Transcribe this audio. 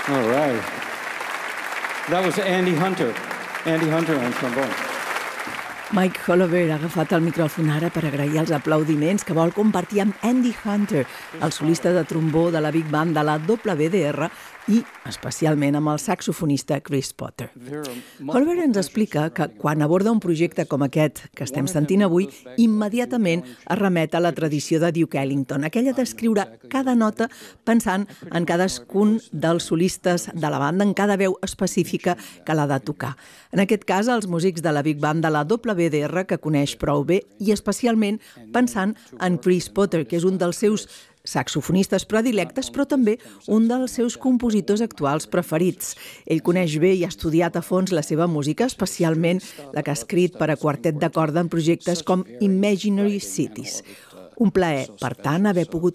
All right. That was Andy Hunter. Andy Hunter on trombone. Mike Hollover ha agafat el micròfon ara per agrair els aplaudiments que vol compartir amb Andy Hunter, el solista de trombó de la Big Band de la WDR i especialment amb el saxofonista Chris Potter. Hollover ens explica que quan aborda un projecte com aquest que estem sentint avui, immediatament es remet a la tradició de Duke Ellington, aquella d'escriure cada nota pensant en cadascun dels solistes de la banda, en cada veu específica que l'ha de tocar. En aquest cas, els músics de la Big Band de la WDR, que coneix prou bé, i especialment pensant en Chris Potter, que és un dels seus saxofonistes predilectes, però també un dels seus compositors actuals preferits. Ell coneix bé i ha estudiat a fons la seva música, especialment la que ha escrit per a quartet de corda en projectes com Imaginary Cities. Un plaer, per tant, haver pogut